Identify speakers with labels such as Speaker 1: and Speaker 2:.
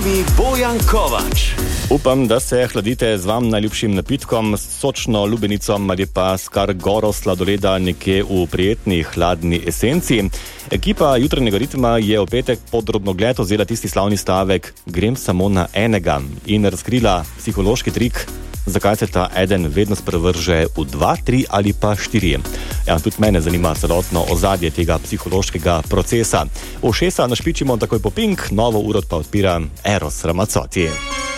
Speaker 1: vami Bojan Kovač.
Speaker 2: Upam, da se hladite z vam najljubšim napitkom, s sočno lubenicom ali pa s kar goro sladoleda nekje v prijetni hladni esenci. Ekipa Jutranjega ritma je v petek pod drobnogled vzela tisti slavni stavek "Grem samo na enega" in razkrila psihološki trik, zakaj se ta eden vedno sprevrže v 2, 3 ali pa 4. Ja, tudi mene zanima celotno ozadje tega psihološkega procesa. Ušesa našpičimo takoj po Pink, novo uro pa odpira Eros Ramazzotti.